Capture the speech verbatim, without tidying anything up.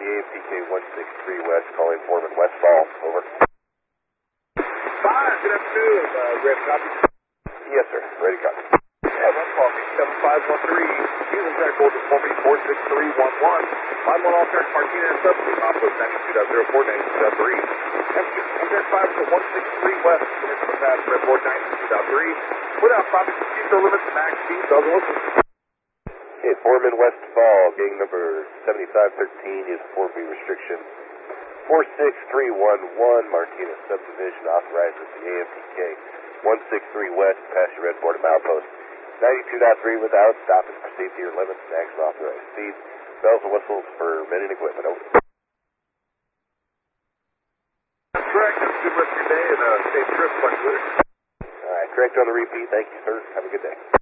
the A M P K one six three West, calling Foreman Westfall. Over. Five, good afternoon. Uh, ready to copy? Yes, sir. Ready to copy. Yeah, Westfall, seven five one three. Houston track hold to four four six three one one. Line one alternate Martinez substitute, Opposite ninety-two point zero four, ninety-two point three. Entry five to one six three West, permission to pass, report ninety-two point three. Without stopping, future limits to max speed, doesn't listen. Okay, Foreman Westfall, gang number seventy-five thirteen is four B restriction. four six three one one, Martinez subdivision authorizes the A M P K one six three West, pass your red board to milepost. ninety-two point three without stopping for safety or limits, max authorized speed. Bells and whistles for men and equipment. Over. Correct. Have a good rest of your day and a safe trip. All right, correct on the repeat. Thank you, sir. Have a good day.